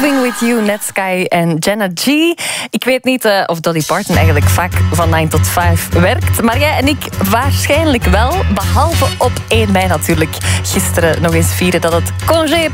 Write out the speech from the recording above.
Moving With You, Netsky en Jenna G. Ik weet niet of Dolly Parton eigenlijk vaak van 9 tot 5 werkt. Maar jij en ik waarschijnlijk wel. Behalve op 1 mei natuurlijk. Gisteren nog eens vieren dat het congé